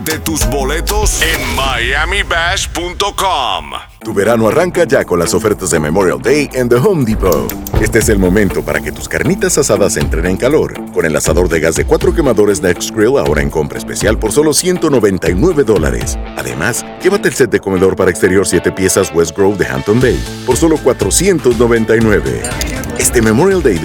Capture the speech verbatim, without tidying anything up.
de tus boletos en miami bash punto com. Tu verano arranca ya con las ofertas de Memorial Day en The Home Depot. Este es el momento para que tus carnitas asadas entren en calor. Con el asador de gas de cuatro quemadores Next Grill ahora en compra especial por solo ciento noventa y nueve dólares. Además, llévate el set de comedor para exterior siete piezas West Grove de Hampton Bay por solo cuatrocientos noventa y nueve. Este Memorial Day